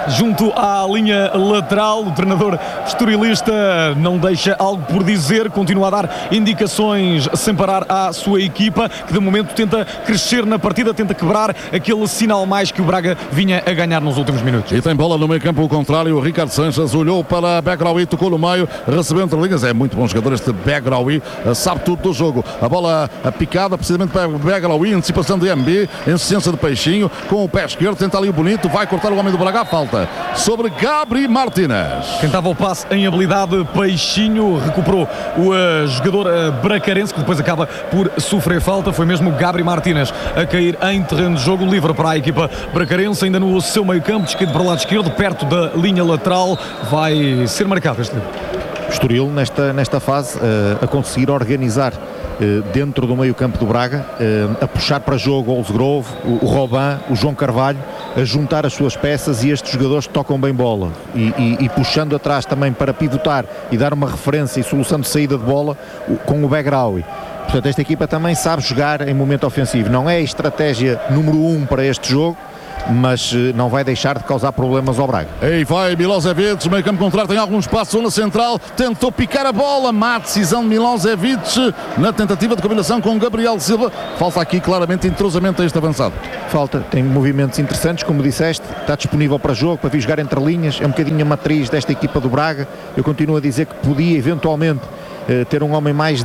junto à linha lateral. O treinador estorilista não deixa algo por dizer, continua a dar indicações sem parar à sua equipa, que de momento tenta crescer na partida, tenta quebrar aquele sinal mais que o Braga vinha a ganhar nos últimos minutos. E tem bola no meio campo, o contrário, o Ricardo Sanches olhou para Begraoui, tocou no meio, recebeu entre linhas, é muito bom jogador este Begraoui, sabe tudo do jogo. A bola picada precisamente para Begraoui, antecipação de MB, insistência de Peixinho, com o pé esquerdo, tenta ali o bonito, vai cortar o homem do Braga, a falta sobre Gabri Martínez. Tentava o passe em habilidade, Peixinho recuperou o jogador bracarense, que depois acaba por sofrer falta. Foi mesmo Gabri Martínez a cair em terreno de jogo livre para a equipa bracarense, ainda no seu meio campo, descaído para o lado esquerdo, perto da linha lateral. Vai ser marcado este livro. Estoril nesta fase a conseguir organizar dentro do meio campo do Braga, a puxar para jogo o Olsgrove, o Robin, o João Carvalho, a juntar as suas peças, e estes jogadores que tocam bem bola e puxando atrás também para pivotar e dar uma referência e solução de saída de bola com o Begraoui. Portanto, esta equipa também sabe jogar em momento ofensivo. Não é a estratégia número 1 para este jogo, mas não vai deixar de causar problemas ao Braga. Aí vai Milosevic, meio campo contrário, tem algum espaço, zona central, tentou picar a bola, má decisão de Milosevic na tentativa de combinação com Gabriel Silva. Falta aqui claramente entrosamento a este avançado. Falta, tem movimentos interessantes, como disseste, está disponível para jogo, para vir jogar entre linhas, é um bocadinho a matriz desta equipa do Braga. Eu continuo a dizer que podia eventualmente ter um homem mais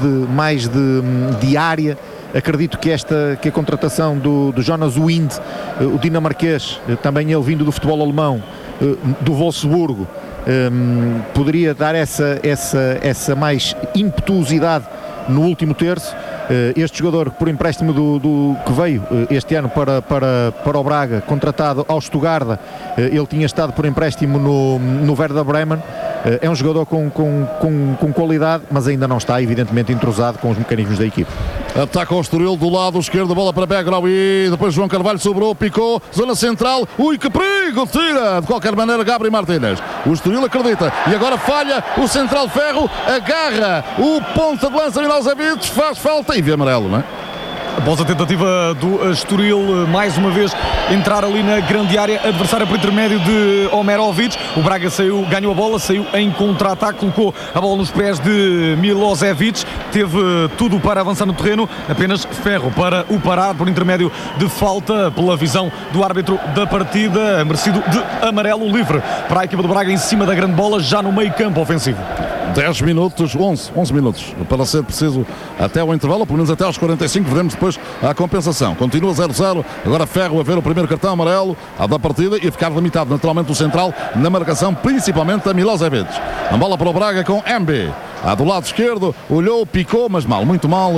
de área. Acredito que a contratação do Jonas Wind, o dinamarquês, também ele vindo do futebol alemão, do Wolfsburgo, poderia dar essa mais impetuosidade no último terço. Este jogador, por empréstimo que veio este ano para o Braga, contratado ao Stuttgart, ele tinha estado por empréstimo no Werder Bremen. É um jogador com qualidade, mas ainda não está evidentemente entrosado com os mecanismos da equipe. Ataca o Estoril do lado esquerdo, bola para Begraoui, depois João Carvalho sobrou, picou, zona central, ui que perigo, tira de qualquer maneira Gabri Martínez. O Estoril acredita e agora falha o central Ferro, agarra o ponta de lança Milosevic, faz falta e vê amarelo, não é? Após a tentativa do Estoril mais uma vez entrar ali na grande área adversária por intermédio de Omerovic, o Braga ganhou a bola, saiu em contra-ataque, colocou a bola nos pés de Milosevic, teve tudo para avançar no terreno, apenas Ferro para o parar por intermédio de falta, pela visão do árbitro da partida, merecido de amarelo livre para a equipa do Braga em cima da grande bola, já no meio campo ofensivo. 10 minutos, 11 minutos, para ser preciso, até o intervalo, pelo menos até aos 45, veremos depois a compensação. Continua 0-0, agora Ferro a ver o primeiro cartão amarelo da partida e a ficar limitado naturalmente o central na marcação, principalmente a Milosevic. A bola para o Braga com MB. Do lado esquerdo, olhou, picou, mas mal, muito mal.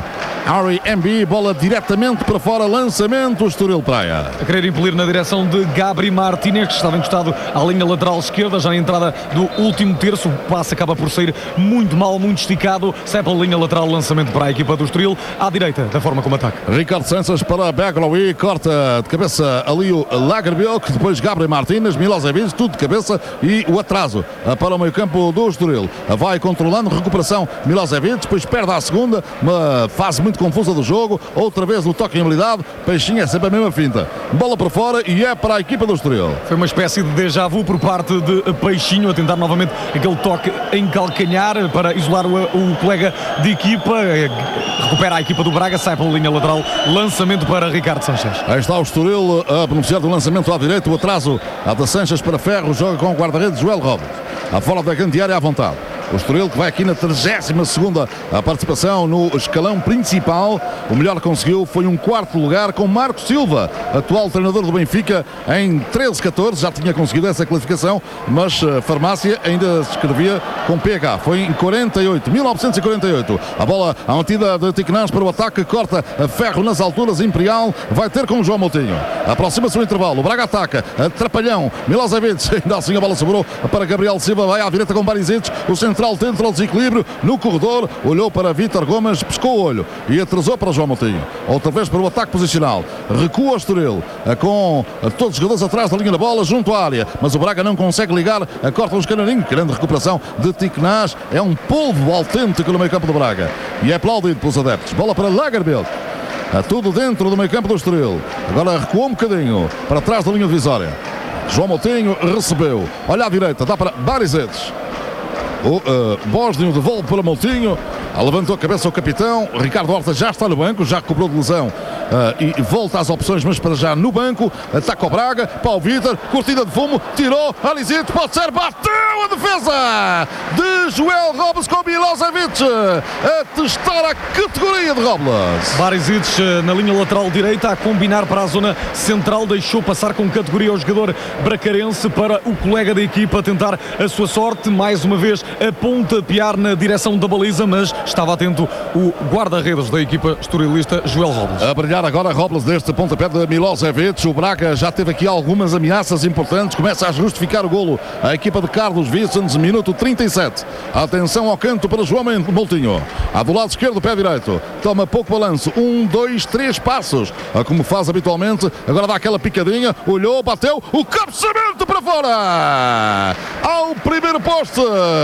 Harry MB, bola diretamente para fora, lançamento, Estoril Praia. A querer impelir na direção de Gabri Martínez, que estava encostado à linha lateral esquerda, já na entrada do último terço, o passe acaba por sair muito mal, muito esticado, sai pela linha lateral, lançamento para a equipa do Estoril, à direita, da forma como ataca. Ricardo Sanches para Begraoui, corta de cabeça ali o Lagerbielke, depois Gabri Martínez, Milosevic, tudo de cabeça e o atraso para o meio campo do Estoril. Vai controlando, recuperação Milosevic, depois perde à segunda, uma fase muito confusa do jogo, outra vez o toque em habilidade, Peixinho é sempre a mesma finta, bola para fora e é para a equipa do Estoril. Foi uma espécie de déjà vu por parte de Peixinho, a tentar novamente aquele toque em calcanhar para isolar o colega de equipa, recupera a equipa do Braga, sai pela linha lateral, lançamento para Ricardo Sanches. Aí está o Estoril a beneficiar do lançamento à direita, o atraso da Sanches para Ferro, joga com o guarda-redes Joel Robles, a fora da grande área à vontade. O Estoril que vai aqui na 32ª participação no escalão principal. O melhor que conseguiu foi um quarto lugar com Marco Silva, atual treinador do Benfica, em 13-14. Já tinha conseguido essa qualificação, mas Farmácia ainda se escrevia com PH. Foi em 1948. A bola à metida de Tiquinás para o ataque, corta a Ferro nas alturas, Imperial, vai ter com o João Moutinho. Aproxima-se o intervalo, o Braga ataca, atrapalhão, Milosevic, ainda assim a bola sobrou para Gabriel Silva, vai à direita com Barisic, o centro dentro do desequilíbrio, no corredor, olhou para Vítor Gomes, pescou o olho e atrasou para João Moutinho. Outra vez para o ataque posicional, recua o Estoril, com todos os jogadores atrás da linha da bola, junto à área, mas o Braga não consegue ligar, corta os canarinhos, grande recuperação de Tiquinás, é um polvo autêntico no meio campo do Braga e é aplaudido pelos adeptos. Bola para Lagerbielke, tudo dentro do meio campo do Estoril, agora recuou um bocadinho para trás da linha divisória. João Moutinho recebeu. Olha à direita, dá para Barizetes. O bósnio devolve para Moutinho. Levantou a cabeça o capitão. Ricardo Horta já está no banco, já recuperou de lesão e volta às opções, mas para já no banco. Ataca o Braga, Paulo Vítor, cortina de fumo, tirou, Alizito, pode ser, bateu a defesa de Joel Robles com Milosevic a testar a categoria de Robles. Barizic na linha lateral direita a combinar para a zona central, deixou passar com categoria o jogador bracarense para o colega da equipa tentar a sua sorte, mais uma vez a pontapear na direção da baliza, mas estava atento o guarda-redes da equipa estorilista, Joel Robles. A brilhar agora Robles deste pontapé de Milosevic. O Braga já teve aqui algumas ameaças importantes, começa a justificar o golo a equipa de Carlos Vicens, minuto 37. Atenção ao canto para João Moutinho, do lado esquerdo, pé direito, toma pouco balanço, 1, 2, 3 passos, como faz habitualmente. Agora dá aquela picadinha, olhou, bateu, o cabeceamento para fora ao primeiro poste.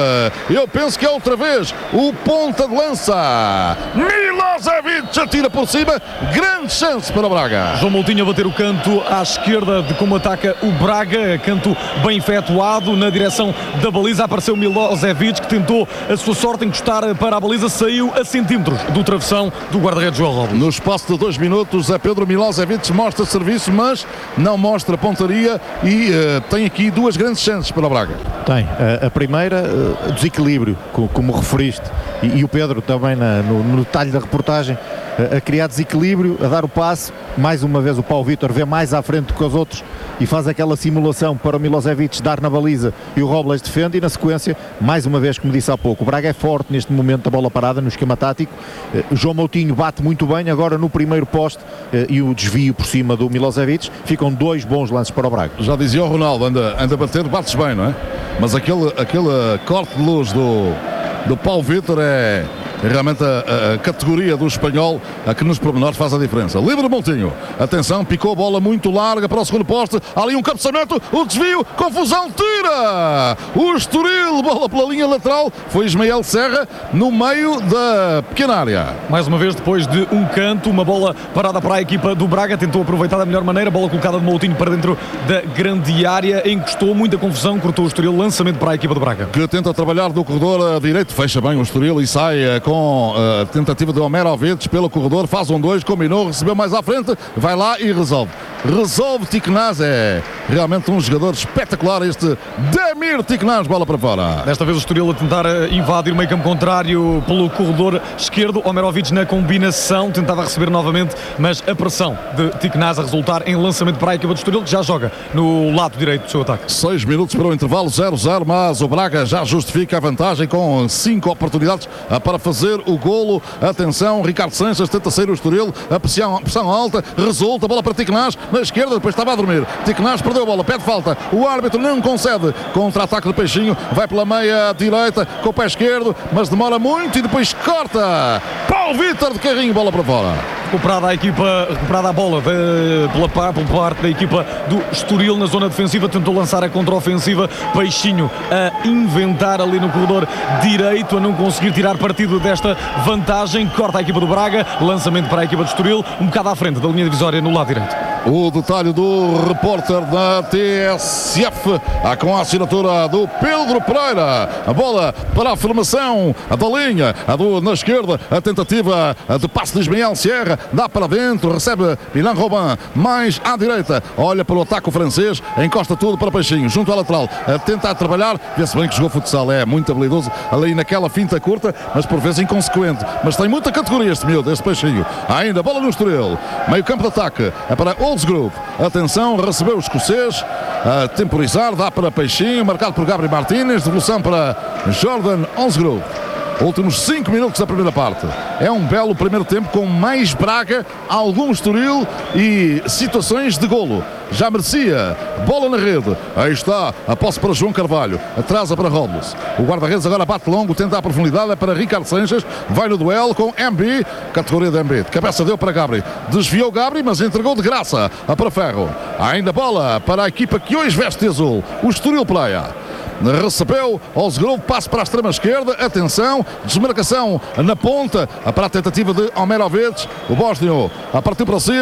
Eu penso que é outra vez o ponta de lança, Milosevic atira por cima, grande chance para o Braga. João Moutinho a bater o canto à esquerda de como ataca o Braga, canto bem efetuado na direção da baliza. Apareceu Milosevic, que tentou a sua sorte encostar para a baliza, saiu a centímetros do travessão do guarda-redes João Robles. No espaço de 2 minutos a Pedro Milosevic mostra serviço, mas não mostra pontaria e tem aqui 2 grandes chances para o Braga. Tem, a primeira, desequilíbrio, como referiste, e o Pedro também no detalhe da reportagem, a criar desequilíbrio, a dar o passe. Mais uma vez o Paulo Vítor vê mais à frente do que os outros e faz aquela simulação para o Milosevic dar na baliza e o Robles defende, e na sequência, mais uma vez, como disse há pouco, o Braga é forte neste momento da bola parada, no esquema tático. O João Moutinho bate muito bem agora no primeiro poste e o desvio por cima do Milosevic. Ficam 2 bons lances para o Braga. Já dizia o Ronaldo, anda a bater, bates bem, não é? Mas aquele corte de luz do Paulo Vítor é realmente a categoria do espanhol que nos pormenores faz a diferença. Livre Moutinho, atenção, picou a bola muito larga para o segundo poste, há ali um cabeceamento, o desvio, confusão, tira o Estoril, bola pela linha lateral, foi Ismael Serra no meio da pequena área. Mais uma vez, depois de um canto, uma bola parada para a equipa do Braga, tentou aproveitar da melhor maneira, bola colocada de Moutinho para dentro da grande área, encostou, muita confusão, cortou o Estoril, lançamento para a equipa do Braga. Que tenta trabalhar do corredor direito, fecha bem o Estoril e sai com a tentativa de Omerovic pelo corredor, faz 1-2, combinou, recebeu mais à frente, vai lá e resolve. Resolve Tiknaz, é realmente um jogador espetacular este Damir Tiknaz, bola para fora. Desta vez o Estoril a tentar invadir o meio campo contrário pelo corredor esquerdo, Omerovic na combinação, tentava receber novamente, mas a pressão de Tiknaz a resultar em lançamento para a equipa do Estoril, que já joga no lado direito do seu ataque. 6 minutos para o intervalo, 0-0, mas o Braga já justifica a vantagem com 5 oportunidades para fazer o golo. Atenção, Ricardo Sanches tenta sair o Estoril, a pressão alta, resulta, bola para Tiknaz na esquerda, depois estava a dormir. Tiknaz perdeu a bola, pede falta, o árbitro não concede, contra-ataque do Peixinho, vai pela meia direita com o pé esquerdo, mas demora muito e depois corta. Paulo Vítor de carrinho, bola para fora. Recuperada a bola pela parte da equipa do Estoril na zona defensiva, tentou lançar a contra-ofensiva, Peixinho a inventar ali no corredor direito, a não conseguir tirar partido desta vantagem, corta a equipa do Braga, lançamento para a equipa do Estoril, um bocado à frente da linha divisória no lado direito. O detalhe do repórter da TSF, com a assinatura do Pedro Pereira. A bola para a formação da linha, na esquerda, a tentativa de passe de Ismael Serra, dá para dentro, recebe Milan Robin, mais à direita, olha para o ataque francês, encosta tudo para Peixinho, junto à lateral, a tentar trabalhar, vê-se bem que jogou futsal, é muito habilidoso ali naquela finta curta, mas por vezes inconsequente, mas tem muita categoria este miúdo, este Peixinho. Ainda bola no Estoril, meio campo de ataque, é para Oldsgrove, atenção, recebeu o escocês, a temporizar, dá para Peixinho, marcado por Gabriel Martínez, devolução para Jordan Oldsgrove. Últimos 5 minutos da primeira parte. É um belo primeiro tempo com mais Braga, algum Estoril e situações de golo. Já merecia. Bola na rede. Aí está. A posse para João Carvalho. Atrasa para Robles. O guarda-redes agora bate longo, tenta a profundidade. É para Ricardo Sanches. Vai no duelo com MB. Categoria de MB. De cabeça deu para Gabri. Desviou Gabri, mas entregou de graça para Ferro. Ainda bola para a equipa que hoje veste azul. O Estoril Playa. Recebeu Oldsgrove, passe para a extrema esquerda, atenção, desmarcação na ponta para a tentativa de Omerovic, o bósnio partiu para cima,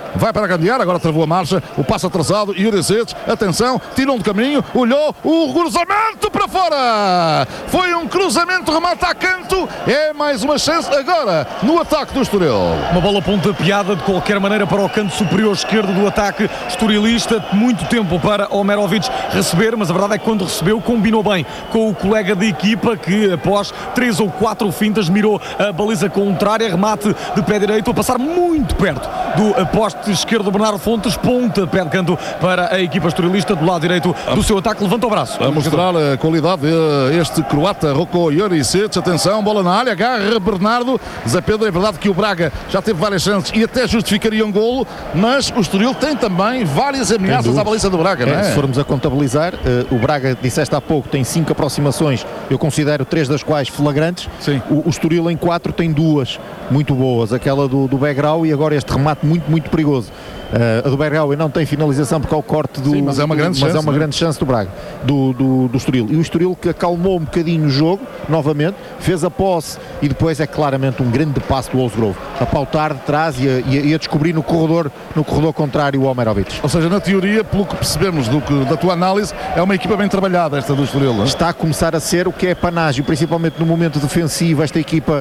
vai para a grande área, agora travou a marcha, o passo atrasado, Jurisic, atenção, tiram de caminho, olhou, o cruzamento para fora, foi um cruzamento, remata a canto, é mais uma chance agora no ataque do Estoril. Uma bola pontapeada de qualquer maneira para o canto superior esquerdo do ataque estorilista, muito tempo para Omerovic receber, mas a verdade é que quando recebeu combinou bem com o colega de equipa que após 3 ou 4 fintas mirou a baliza contrária, remate de pé direito a passar muito perto do poste esquerdo Bernardo Fontes, ponta pé de canto para a equipa estorilista do lado direito do seu ataque, levanta o braço. A mostrar a qualidade deste croata Roko Jurisic, atenção, bola na área, agarra Bernardo, Zé Pedro, é verdade que o Braga já teve várias chances e até justificaria um golo, mas o Estoril tem também várias ameaças à baliza do Braga, não é? Se formos a contabilizar, o Braga, disseste há pouco, tem 5 aproximações, eu considero 3 das quais flagrantes. Sim. O Estoril em 4 tem 2 muito boas, aquela do Begrau e agora este remate muito perigoso. A do Begrau não tem finalização porque é o corte do... Sim, mas é uma grande chance, é uma grande chance do Braga, do Estoril. E o Estoril que acalmou um bocadinho o jogo, novamente, fez a posse e depois é claramente um grande passo do Olsgrove, a pautar de trás e a descobrir no corredor contrário o Omerovic. Ou seja, na teoria, pelo que percebemos da tua análise, é uma equipa bem trabalhada esta do Estoril, não é? Está a começar a ser o que é panágio, principalmente no momento defensivo, esta equipa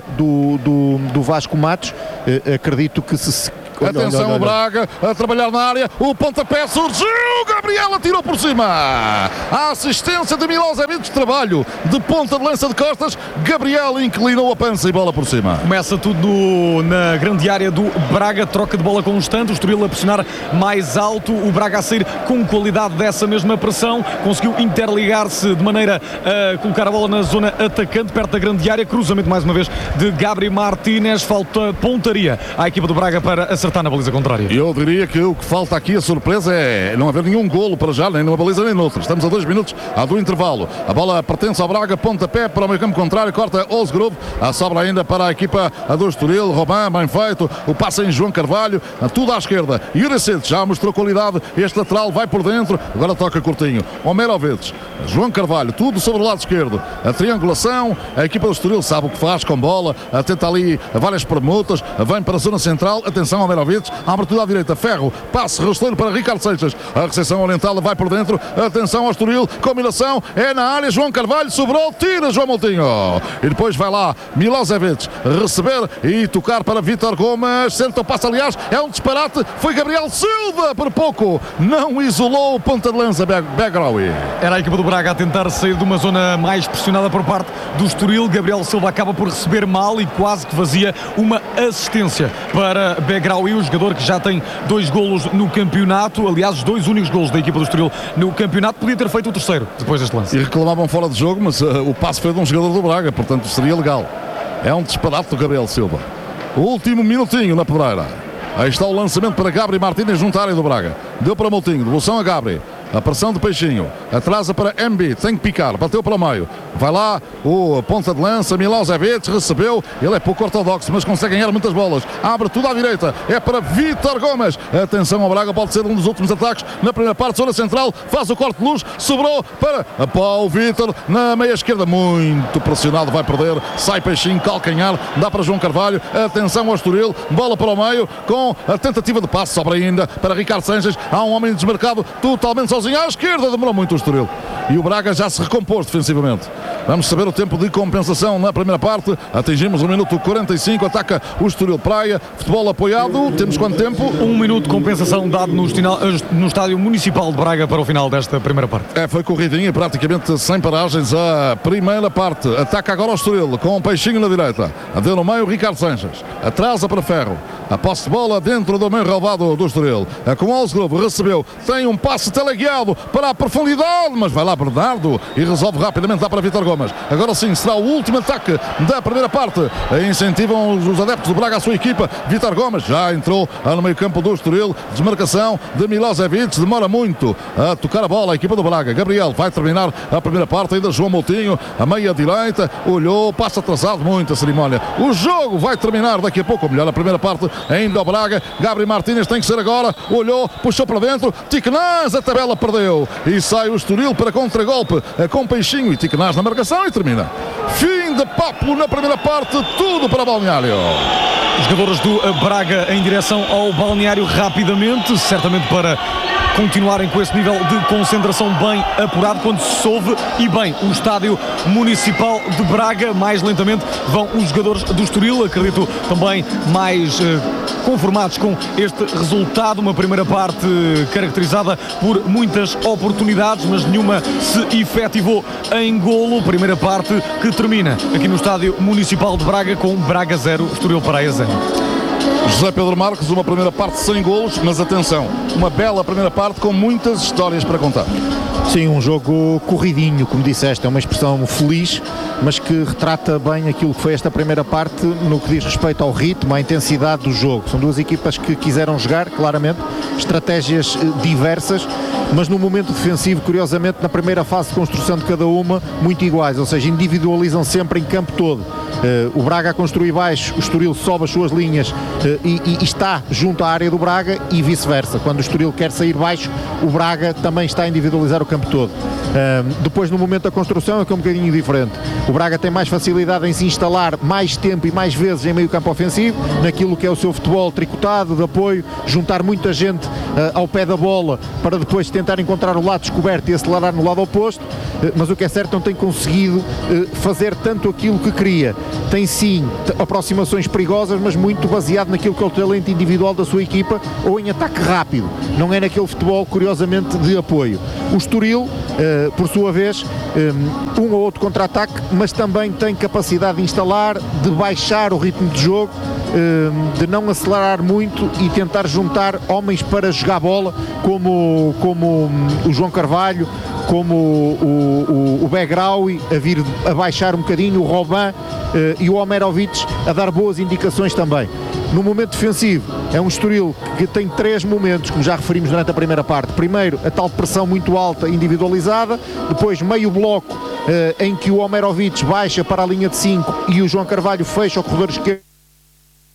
do Vasco Matos. Acredito que se... Atenção, o Braga a trabalhar na área, o pontapé surgiu, Gabriel atirou por cima, a assistência de Milosevic, trabalho de ponta de lança de costas, Gabriel inclinou a pança e bola por cima. Começa tudo na grande área do Braga, troca de bola constante, o Estoril a pressionar mais alto, o Braga a sair com qualidade dessa mesma pressão, conseguiu interligar-se de maneira a colocar a bola na zona atacante, perto da grande área, cruzamento mais uma vez de Gabriel Martínez, falta pontaria à equipa do Braga para acertar na baliza contrária. Eu diria que o que falta aqui, a surpresa, é não haver nenhum golo para já, nem numa baliza nem noutra. Estamos a 2 minutos do intervalo. A bola pertence ao Braga, pontapé para o meio campo contrário, corta Olsgrove, a sobra ainda para a equipa do Estoril, Robin, bem feito, o passe em João Carvalho, tudo à esquerda. Jurisic já mostrou qualidade, este lateral vai por dentro, agora toca curtinho. Omerovic, João Carvalho, tudo sobre o lado esquerdo. A triangulação, a equipa do Estoril sabe o que faz com bola, tenta ali várias permutas, vem para a zona central, atenção ao Omerovic, abre tudo à direita, Ferro, passe rasteiro para Ricardo Seixas, a recepção oriental vai por dentro, atenção ao Estoril, combinação, é na área, João Carvalho, sobrou, tira João Moutinho, e depois vai lá Milosevic, receber e tocar para Vítor Gomes, senta o passe, aliás, é um disparate, foi Gabriel Silva, por pouco, não isolou o ponta de lança Begraoui. Era a equipa do Braga a tentar sair de uma zona mais pressionada por parte do Estoril, Gabriel Silva acaba por receber mal e quase que vazia uma assistência para Begraoui, o jogador que já tem 2 golos no campeonato, aliás os 2 únicos golos da equipa do Estoril no campeonato, podia ter feito o terceiro depois deste lance. E reclamavam fora de jogo, mas o passe foi de um jogador do Braga, portanto seria legal. É um disparate do Gabriel Silva. O último minutinho na pedreira. Aí está o lançamento para Gabriel Martínez junto à área do Braga. Deu para Moutinho, devolução a Gabriel. A pressão de Peixinho, atrasa para MB, tem que picar, bateu para o meio, vai lá o ponta de lança, Milosevic, recebeu, ele é pouco ortodoxo, mas consegue ganhar muitas bolas, abre tudo à direita, é para Vítor Gomes, atenção ao Braga, pode ser um dos últimos ataques na primeira parte, zona central, faz o corte de luz, sobrou para Paulo Vítor, na meia esquerda, muito pressionado, vai perder, sai Peixinho, calcanhar, dá para João Carvalho, atenção ao Estoril, bola para o meio, com a tentativa de passe, sobra ainda para Ricardo Sanches, há um homem desmarcado, totalmente sozinho à esquerda, demorou muito o Estoril e o Braga já se recompôs defensivamente. Vamos saber o tempo de compensação na primeira parte, atingimos o minuto 45, ataca o Estoril Praia, futebol apoiado, temos quanto tempo? 1 minuto de compensação dado no estádio municipal de Braga para o final desta primeira parte. Foi corridinha, praticamente sem paragens a primeira parte, ataca agora o Estoril com um Peixinho na direita, deu no meio Ricardo Sanches, atrasa para Ferro, a posse de bola dentro do meio relvado do Estoril, com Olsgrove, recebeu, tem um passe teleguiado para a profundidade, mas vai lá Bernardo e resolve rapidamente, dá para Vítor Gomes. Agora sim, será o último ataque da primeira parte, incentivam os adeptos do Braga a sua equipa, Vítor Gomes já entrou no meio campo do Estoril, desmarcação de Milosevic, demora muito a tocar a bola a equipa do Braga, Gabriel vai terminar a primeira parte, ainda João Moutinho, a meia direita, olhou, passa atrasado, muita cerimónia, o jogo vai terminar daqui a pouco, ou melhor, a primeira parte ainda ao Braga, Gabriel Martínez tem que ser agora, olhou, puxou para dentro, Tiquenaz, a tabela perdeu e sai o Estoril para contragolpe com Peixinho e Tiquenaz na marcação e termina. Fim de papo na primeira parte, tudo para Balneário. Os jogadores do Braga em direção ao Balneário rapidamente, certamente para continuarem com esse nível de concentração bem apurado quando se soube e bem o estádio municipal de Braga. Mais lentamente vão os jogadores do Estoril, acredito também mais conformados com este resultado. Uma primeira parte caracterizada por muitas oportunidades, mas nenhuma se efetivou em golo. Primeira parte que termina aqui no estádio municipal de Braga com Braga 0, Estoril Praia 0. José Pedro Marques, uma primeira parte sem golos, mas atenção, uma bela primeira parte com muitas histórias para contar. Sim, um jogo corridinho, como disseste, é uma expressão feliz, mas que retrata bem aquilo que foi esta primeira parte no que diz respeito ao ritmo, à intensidade do jogo. São duas equipas que quiseram jogar, claramente, estratégias diversas, mas no momento defensivo, curiosamente, na primeira fase de construção de cada uma, muito iguais, ou seja, individualizam sempre em campo todo. O Braga a construir baixo, o Estoril sobe as suas linhas e está junto à área do Braga e vice-versa. Quando o Estoril quer sair baixo, o Braga também está a individualizar o campo todo. Depois, no momento da construção, é que é um bocadinho diferente. O Braga tem mais facilidade em se instalar mais tempo e mais vezes em meio campo ofensivo, naquilo que é o seu futebol tricotado, de apoio, juntar muita gente ao pé da bola para depois tentar encontrar o lado descoberto e acelerar no lado oposto, mas o que é certo, não tem conseguido fazer tanto aquilo que queria. Tem sim aproximações perigosas, mas muito baseado naquilo que é o talento individual da sua equipa ou em ataque rápido, não é naquele futebol curiosamente de apoio. O Estoril, por sua vez, um ou outro contra-ataque, mas também tem capacidade de instalar, de baixar o ritmo de jogo, de não acelerar muito e tentar juntar homens para jogar bola, como o João Carvalho, como o Begraui a vir a baixar um bocadinho, o Robin e o Omerovic a dar boas indicações também. No momento defensivo, é um Estoril que tem 3 momentos, como já referimos durante a primeira parte. Primeiro, a tal pressão muito alta, individualizada. Depois, meio bloco, em que o Omerovic baixa para a linha de 5 e o João Carvalho fecha o corredor esquerdo